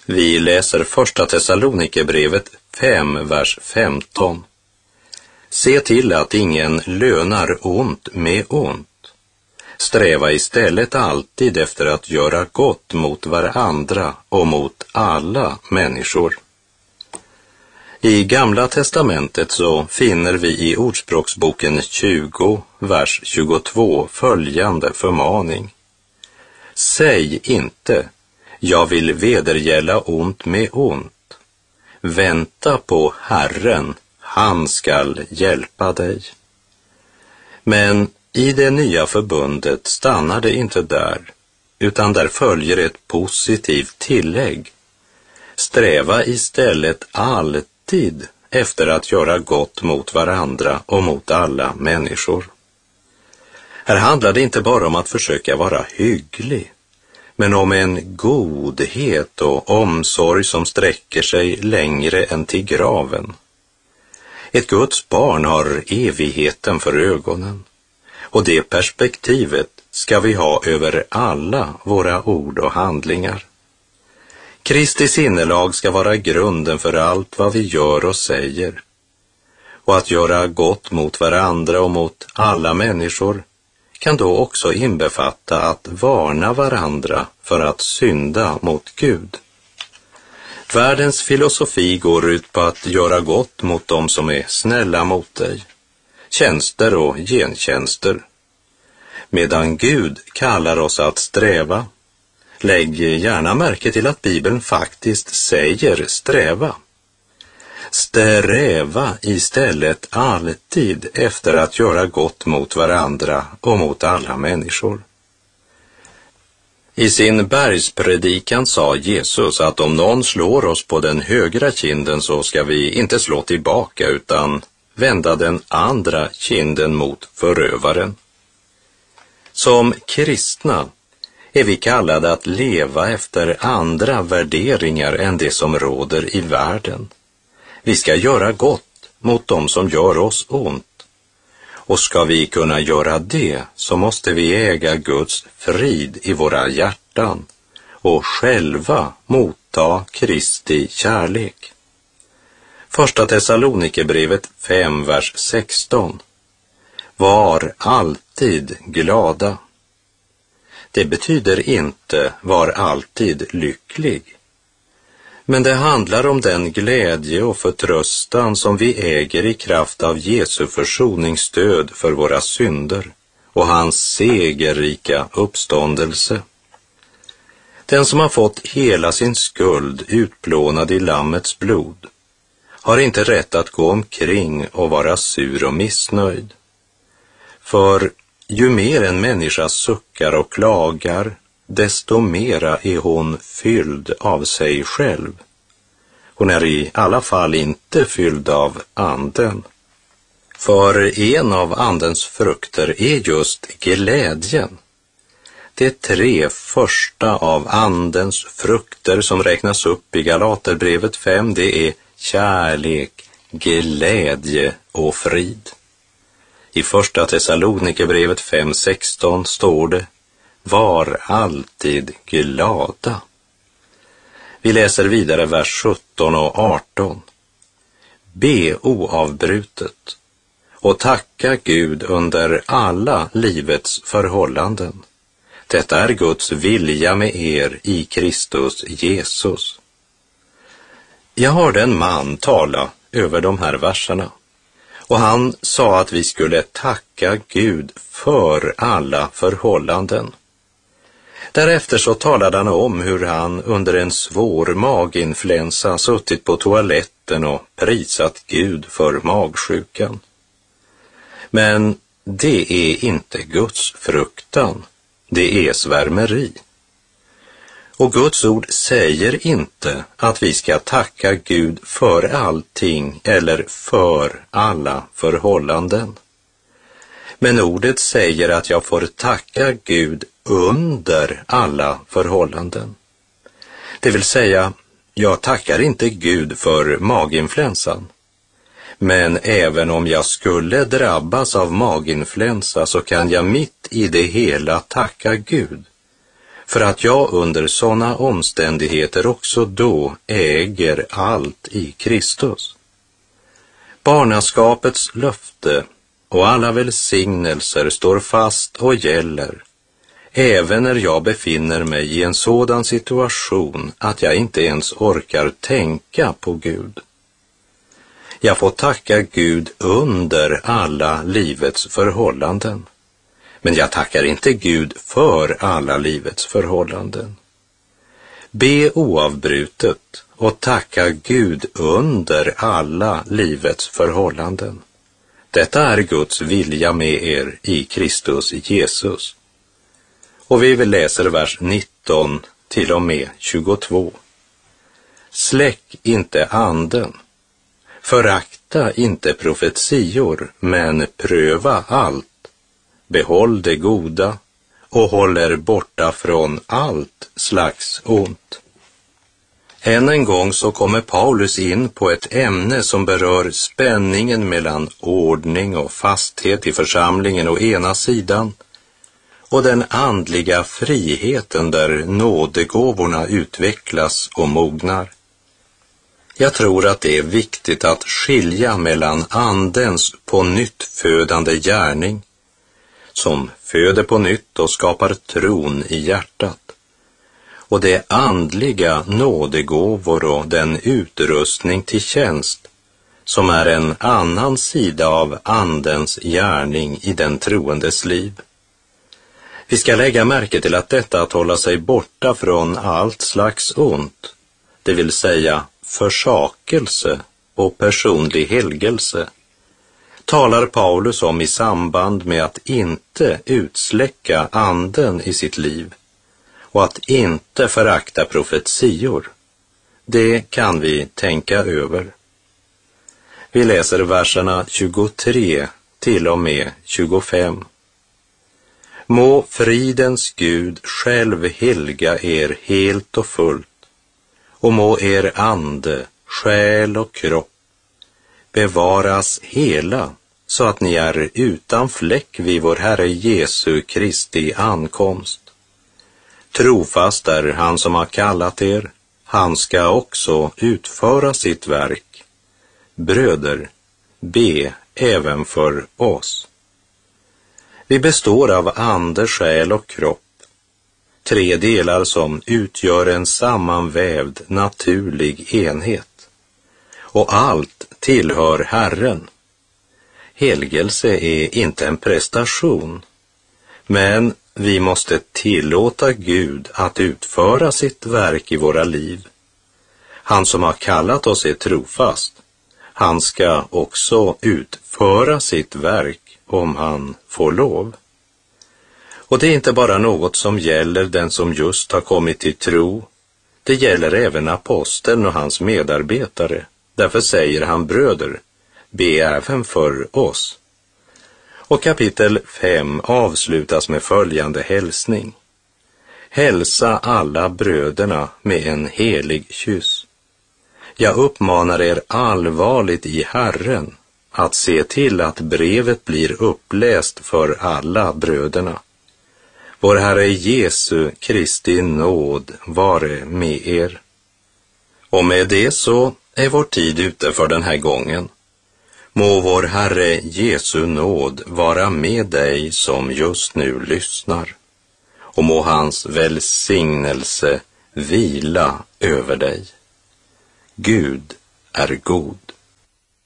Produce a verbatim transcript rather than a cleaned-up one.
Vi läser första Thessalonikerbrevet fem, vers femton. Se till att ingen lönar ont med ont. Sträva istället alltid efter att göra gott mot varandra och mot alla människor. I Gamla testamentet så finner vi i Ordspråksboken tjugo, vers tjugotvå följande förmaning. Säg inte, jag vill vedergälla ont med ont. Vänta på Herren, han skall hjälpa dig. Men i det nya förbundet stannar det inte där, utan där följer ett positivt tillägg. Sträva istället alltid efter att göra gott mot varandra och mot alla människor. Här handlar det inte bara om att försöka vara hygglig, men om en godhet och omsorg som sträcker sig längre än till graven. Ett Guds barn har evigheten för ögonen, och det perspektivet ska vi ha över alla våra ord och handlingar. Kristi sinnelag ska vara grunden för allt vad vi gör och säger. Och att göra gott mot varandra och mot alla människor kan då också inbefatta att varna varandra för att synda mot Gud. Världens filosofi går ut på att göra gott mot dem som är snälla mot dig, tjänster och gentjänster. Medan Gud kallar oss att sträva, lägg gärna märke till att Bibeln faktiskt säger sträva. Sträva istället alltid efter att göra gott mot varandra och mot alla människor. I sin bergspredikan sa Jesus att om någon slår oss på den högra kinden så ska vi inte slå tillbaka utan vända den andra kinden mot förövaren. Som kristna är vi kallade att leva efter andra värderingar än det som råder i världen. Vi ska göra gott mot dem som gör oss ont. Och ska vi kunna göra det så måste vi äga Guds frid i våra hjärtan och själva motta Kristi kärlek. Första Thessalonikerbrevet fem, vers sexton. Var alltid glada. Det betyder inte var alltid lycklig. Men det handlar om den glädje och förtröstan som vi äger i kraft av Jesu försoningsstöd för våra synder och hans segerrika uppståndelse. Den som har fått hela sin skuld utplånad i Lammets blod har inte rätt att gå omkring och vara sur och missnöjd. För ju mer en människa suckar och klagar, desto mera är hon fylld av sig själv. Hon är i alla fall inte fylld av anden. För en av andens frukter är just glädjen. De tre första av andens frukter som räknas upp i Galaterbrevet fem, det är kärlek, glädje och frid. I första Thessalonikerbrevet fem sexton står det: var alltid glada. Vi läser vidare vers sjutton och arton. Be oavbrutet och tacka Gud under alla livets förhållanden. Detta är Guds vilja med er i Kristus Jesus. Jag hörde en man tala över de här verserna. Och han sa att vi skulle tacka Gud för alla förhållanden. Därefter så talade han om hur han under en svår maginfluensa suttit på toaletten och prisat Gud för magsjukan. Men det är inte Guds fruktan, det är svärmeri. Och Guds ord säger inte att vi ska tacka Gud för allting eller för alla förhållanden. Men ordet säger att jag får tacka Gud under alla förhållanden. Det vill säga, jag tackar inte Gud för maginfluensan. Men även om jag skulle drabbas av maginfluensa så kan jag mitt i det hela tacka Gud. för att jag under sådana omständigheter också då äger allt i Kristus. Barnaskapets löfte och alla välsignelser står fast och gäller, även när jag befinner mig i en sådan situation att jag inte ens orkar tänka på Gud. Jag får tacka Gud under alla livets förhållanden. Men jag tackar inte Gud för alla livets förhållanden. Be oavbrutet och tacka Gud under alla livets förhållanden. Detta är Guds vilja med er i Kristus Jesus. Och vi läser vers nitton till och med tjugotvå. Släck inte anden. Förakta inte profetior, men pröva allt. Behåll det goda och håller borta från allt slags ont. Än en gång så kommer Paulus in på ett ämne som berör spänningen mellan ordning och fasthet i församlingen å ena sidan och den andliga friheten där nådegåvorna utvecklas och mognar. Jag tror att det är viktigt att skilja mellan andens på nytt födande gärning som föder på nytt och skapar tron i hjärtat, och det andliga nådegåvor och den utrustning till tjänst som är en annan sida av andens gärning i den troendes liv. Vi ska lägga märke till att detta att hålla sig borta från allt slags ont, det vill säga försakelse och personlig helgelse, talar Paulus om i samband med att inte utsläcka anden i sitt liv och att inte förakta profetior. Det kan vi tänka över. Vi läser verserna tjugotre till och med tjugofem. Må fridens Gud själv helga er helt och fullt, och må er ande, själ och kropp bevaras hela, så att ni är utan fläck vid vår Herre Jesu Kristi ankomst. Trofast är han som har kallat er, han ska också utföra sitt verk. Bröder, be även för oss. Vi består av ande, själ och kropp, tre delar som utgör en sammanvävd naturlig enhet. Och allt tillhör Herren. Helgelse är inte en prestation, men vi måste tillåta Gud att utföra sitt verk i våra liv. Han som har kallat oss är trofast. Han ska också utföra sitt verk om han får lov. Och det är inte bara något som gäller den som just har kommit till tro. Det gäller även aposteln och hans medarbetare. Därför säger han, bröder, be även för oss. Och kapitel fem avslutas med följande hälsning. Hälsa alla bröderna med en helig kyss. Jag uppmanar er allvarligt i Herren att se till att brevet blir uppläst för alla bröderna. Vår Herre Jesu Kristi nåd vare med er. Och med det så är vår tid ute för den här gången. Må vår Herre Jesu nåd vara med dig som just nu lyssnar. Och må hans välsignelse vila över dig. Gud är god.